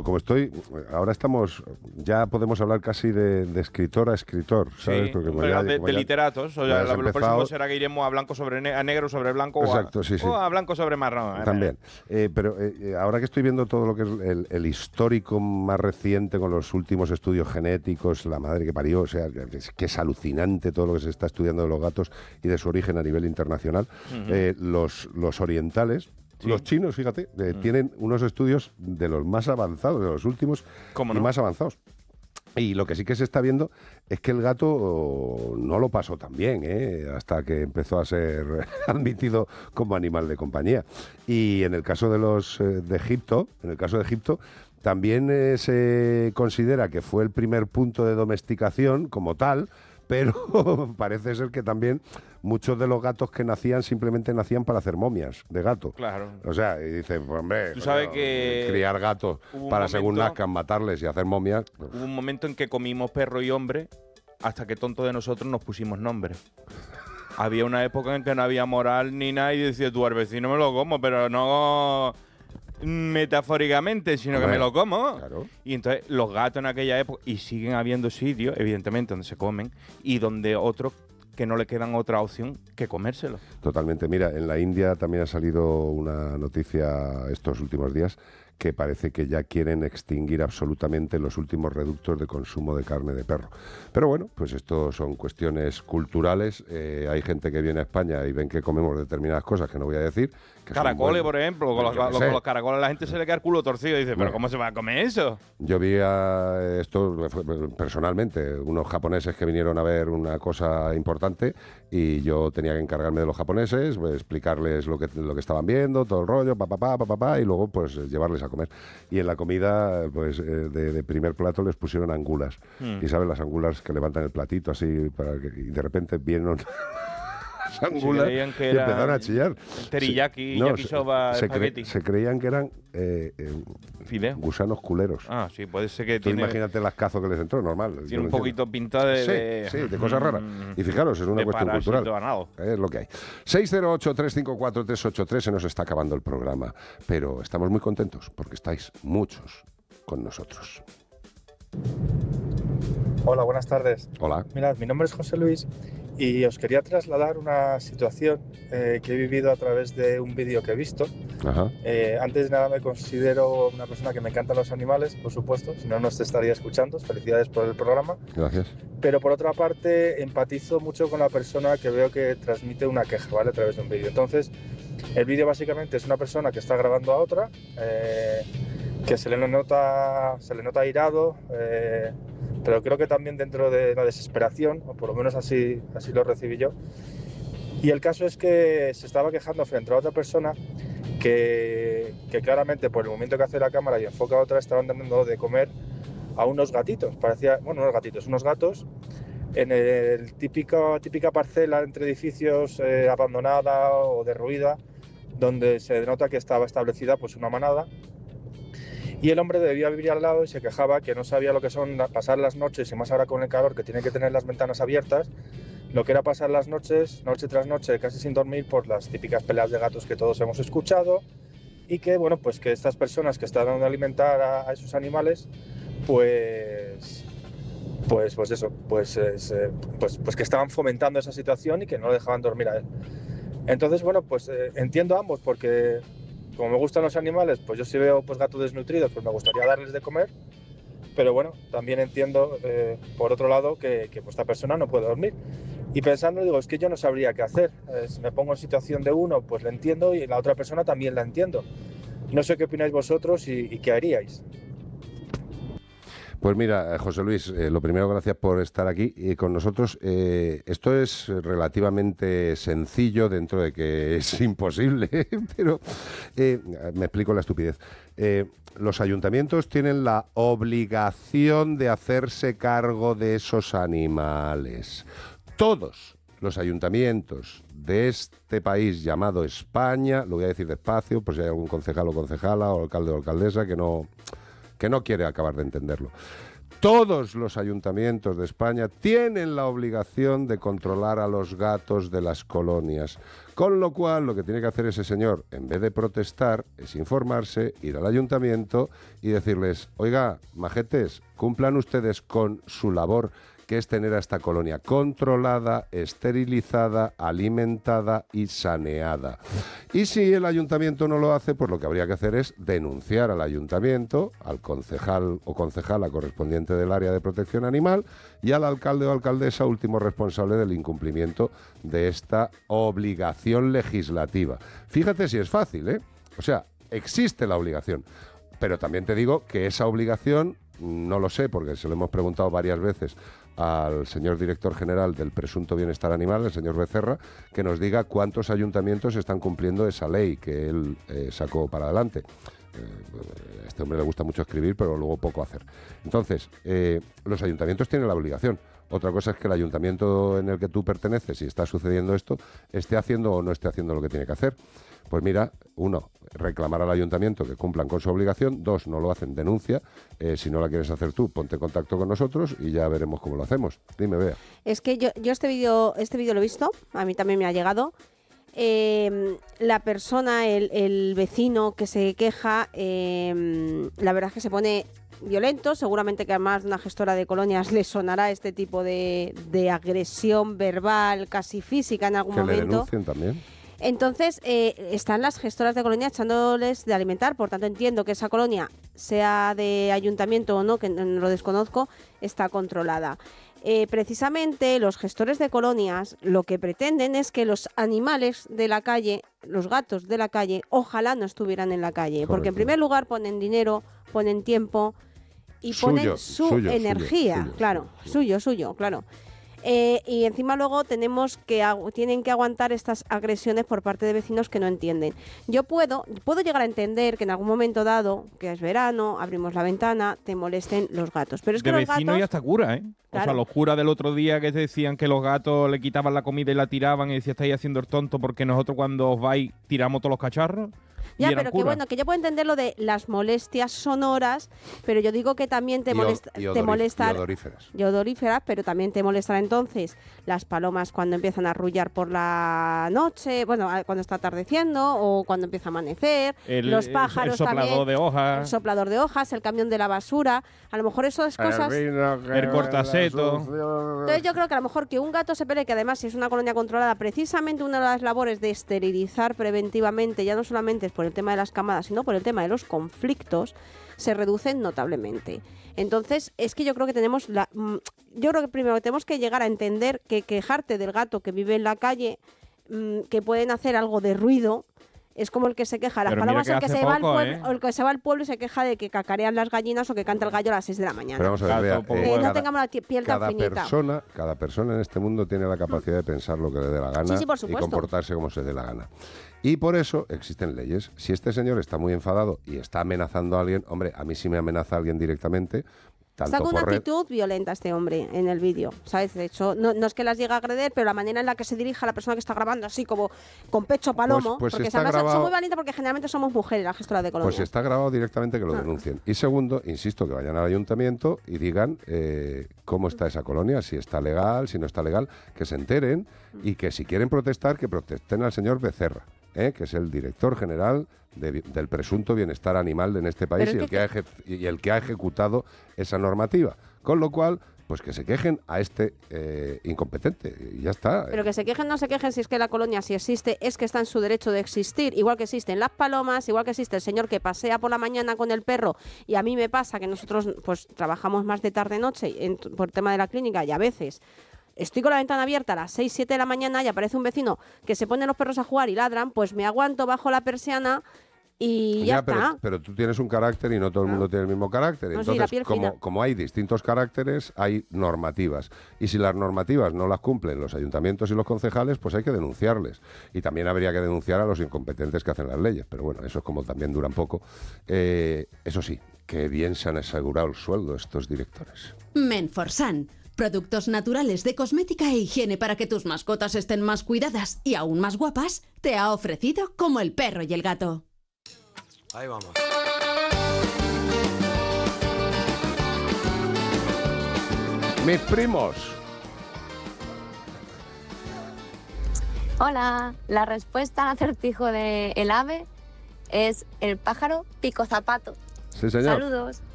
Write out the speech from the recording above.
como estoy, ahora ya podemos hablar casi de escritor a escritor, ¿sabes? Sí, Porque de literatos. O sea, lo próximo será que iremos a blanco a negro sobre blanco. Exacto, o a blanco sobre marrón. También. Pero ahora que estoy viendo todo lo que es el histórico más reciente con los últimos estudios genéticos, la madre que parió, o sea, que es alucinante todo lo que se está estudiando de los gatos y de su origen a nivel internacional. Los orientales, los chinos, fíjate, tienen unos estudios de los más avanzados, de los últimos y más avanzados. Y lo que sí que se está viendo es que el gato no lo pasó tan bien, hasta que empezó a ser admitido como animal de compañía. Y en el caso de Egipto, también se considera que fue el primer punto de domesticación como tal, pero parece ser que también muchos de los gatos que nacían simplemente nacían para hacer momias de gato. Claro. O sea, y dice, pues hombre, tú sabes que criar gatos para según nazcan, matarles y hacer momias. Hubo un momento en que comimos perro y hombre hasta que tonto de nosotros nos pusimos nombre. Había una época en que no había moral ni nada y decía, tú al vecino me lo como, pero no metafóricamente, sino que me lo como. Claro. Y entonces los gatos en aquella época, y siguen habiendo sitios, evidentemente, donde se comen, y donde otros que no le quedan otra opción que comérselo. Totalmente. Mira, en la India también ha salido una noticia estos últimos días que parece que ya quieren extinguir absolutamente los últimos reductos de consumo de carne de perro. Pero bueno, pues esto son cuestiones culturales. Hay gente que viene a España y ven que comemos determinadas cosas que no voy a decir. Caracoles, por ejemplo, con los caracoles a la gente se le queda el culo torcido y dice, ¿pero cómo se va a comer eso? Yo vi esto personalmente, unos japoneses que vinieron a ver una cosa importante y yo tenía que encargarme de los japoneses, explicarles lo que estaban viendo, todo el rollo, y luego pues llevarles a comer. Y en la comida, pues de primer plato les pusieron angulas. Y ¿sabes? Las angulas que levantan el platito así, y de repente vieron angulas y empezaron a chillar. Teriyaki, yakisoba, espagueti. Se creían que eran gusanos culeros. Ah, sí, puede ser que Tú imagínate las cazos que les entró, normal. Tiene un poquito pintada de cosas raras. Y fijaros, es una cuestión cultural. Es lo que hay. 608-354-383, se nos está acabando el programa. Pero estamos muy contentos porque estáis muchos con nosotros. Hola, buenas tardes. Hola. Mirad, mi nombre es José Luis y os quería trasladar una situación que he vivido a través de un vídeo que he visto. Ajá. Antes de nada me considero una persona que me encantan los animales, por supuesto, si no, no os estaría escuchando. Felicidades por el programa. Gracias. Pero por otra parte, empatizo mucho con la persona que veo que transmite una queja, ¿vale? A través de un vídeo. Entonces, el vídeo básicamente es una persona que está grabando a otra, que se le nota airado, pero creo que también dentro de la desesperación, o por lo menos así lo recibí yo. Y el caso es que se estaba quejando frente a otra persona que claramente por el momento que hace la cámara y enfoca a otra estaban dando de comer a unos gatitos, unos gatos en el típica parcela entre edificios abandonada o derruida, donde se denota que estaba establecida pues una manada. Y el hombre debía vivir al lado y se quejaba que no sabía lo que son pasar las noches, y más ahora con el calor que tiene que tener las ventanas abiertas, lo que era pasar las noches, noche tras noche, casi sin dormir por las típicas peleas de gatos que todos hemos escuchado, y que, bueno, pues que estas personas que están dando a alimentar a esos animales, pues que estaban fomentando esa situación y que no dejaban dormir a él. Entonces, bueno, pues entiendo a ambos, porque como me gustan los animales, pues yo si veo pues gatos desnutridos, pues me gustaría darles de comer, pero bueno, también entiendo por otro lado que pues, esta persona no puede dormir. Y pensando, digo, es que yo no sabría qué hacer. Si me pongo en situación de uno, pues la entiendo, y la otra persona también la entiendo. No sé qué opináis vosotros y qué haríais. Pues mira, José Luis, lo primero, gracias por estar aquí con nosotros. Esto es relativamente sencillo dentro de que es imposible, pero me explico la estupidez. Los ayuntamientos tienen la obligación de hacerse cargo de esos animales. Todos los ayuntamientos de este país llamado España, lo voy a decir despacio, por si hay algún concejal o concejala o alcalde o alcaldesa que no quiere acabar de entenderlo. todos los ayuntamientos de España tienen la obligación de controlar a los gatos de las colonias. Con lo cual, lo que tiene que hacer ese señor, en vez de protestar, es informarse, ir al ayuntamiento y decirles: oiga, majetes, cumplan ustedes con su labor, que es tener a esta colonia controlada, esterilizada, alimentada y saneada. Y si el ayuntamiento no lo hace, pues lo que habría que hacer es denunciar al ayuntamiento, al concejal o concejala correspondiente del área de protección animal y al alcalde o alcaldesa, último responsable del incumplimiento de esta obligación legislativa. Fíjate si es fácil, ¿eh? O sea, existe la obligación, pero también te digo que esa obligación, no lo sé, porque se lo hemos preguntado varias veces al señor director general del presunto bienestar animal, el señor Becerra, que nos diga cuántos ayuntamientos están cumpliendo esa ley que él sacó para adelante. A este hombre le gusta mucho escribir, pero luego poco hacer. Entonces, los ayuntamientos tienen la obligación. Otra cosa es que el ayuntamiento en el que tú perteneces, si está sucediendo esto, esté haciendo o no esté haciendo lo que tiene que hacer. Pues mira, 1, reclamar al ayuntamiento que cumplan con su obligación. 2, no lo hacen, denuncia. Si no la quieres hacer tú, ponte en contacto con nosotros y ya veremos cómo lo hacemos. Dime, Bea. Es que yo este vídeo lo he visto, a mí también me ha llegado. La persona, el vecino que se queja, la verdad es que se pone violento. Seguramente que además de una gestora de colonias le sonará este tipo de agresión verbal, casi física en algún momento. Que le denuncien también. Entonces, están las gestoras de colonia echándoles de alimentar, por tanto entiendo que esa colonia, sea de ayuntamiento o no, que no lo desconozco, está controlada. Precisamente los gestores de colonias lo que pretenden es que los animales de la calle, los gatos de la calle, ojalá no estuvieran en la calle. Correcto. Porque en primer lugar ponen dinero, ponen tiempo y ponen su energía. Suyo, claro. Y encima luego tienen que aguantar estas agresiones por parte de vecinos que no entienden. Yo puedo llegar a entender que en algún momento dado, que es verano, abrimos la ventana, te molesten los gatos. Pero es que de los vecino gatos... y hasta cura, ¿eh? Claro. O sea, los curas del otro día que te decían que los gatos le quitaban la comida y la tiraban y decían: estáis haciendo el tonto porque nosotros cuando os vais tiramos todos los cacharros. Ya, pero que bueno, que yo puedo entender lo de las molestias sonoras, pero yo digo que también te molestan. Y odoríferas, pero también te molestan entonces las palomas cuando empiezan a arrullar por la noche, bueno, cuando está atardeciendo o cuando empieza a amanecer, los pájaros el soplador también, de hojas. el soplador de hojas, el camión de la basura, a lo mejor esas cosas... El cortaseto. Entonces yo creo que a lo mejor que un gato se pelee, que además si es una colonia controlada, precisamente una de las labores de esterilizar preventivamente, ya no solamente es por el tema de las camadas, sino por el tema de los conflictos, se reducen notablemente. Entonces, es que yo creo que primero tenemos que llegar a entender que quejarte del gato que vive en la calle, que pueden hacer algo de ruido, es como el que se queja. Las palomas, el que se va al pueblo y se queja de que cacarean las gallinas o que canta el gallo a las 6 de la mañana. Pero vamos a ver, no tengamos la piel tan finita. Cada persona en este mundo tiene la capacidad de pensar lo que le dé la gana y comportarse como se dé la gana. Y por eso existen leyes. Si este señor está muy enfadado y está amenazando a alguien, hombre, a mí sí me amenaza a alguien directamente. Está con una actitud violenta este hombre en el vídeo, ¿sabes? De hecho, no es que las llegue a agredir, pero la manera en la que se dirige a la persona que está grabando, así como con pecho palomo, pues porque está además grabado, son muy valientes porque generalmente somos mujeres las gestoras de colonia. Pues si está grabado directamente, que lo denuncien. Y segundo, insisto, que vayan al ayuntamiento y digan cómo está esa colonia, si está legal, si no está legal, que se enteren y que si quieren protestar, que protesten al señor Becerra, que es el director general del presunto bienestar animal en este país y el que ha ejecutado esa normativa. Con lo cual, pues que se quejen a este incompetente y ya está. Pero que se quejen, no se quejen si es que la colonia, si existe, es que está en su derecho de existir. Igual que existen las palomas, igual que existe el señor que pasea por la mañana con el perro. Y a mí me pasa que nosotros pues trabajamos más de tarde-noche por tema de la clínica y a veces... Estoy con la ventana abierta a las 6, 7 de la mañana y aparece un vecino que se pone los perros a jugar y ladran, pues me aguanto bajo la persiana y ya está. Pero tú tienes un carácter y no todo el mundo tiene el mismo carácter. No, entonces, sí, como hay distintos caracteres, hay normativas. Y si las normativas no las cumplen los ayuntamientos y los concejales, pues hay que denunciarles. Y también habría que denunciar a los incompetentes que hacen las leyes. Pero bueno, eso es como también duran poco. Eso sí, que bien se han asegurado el sueldo estos directores. Menforsan. Productos naturales de cosmética e higiene para que tus mascotas estén más cuidadas y aún más guapas, te ha ofrecido Como el perro y el gato. Ahí vamos. Mis primos. Hola, la respuesta al acertijo de el ave es el pájaro pico zapato. Sí, señor. Saludos.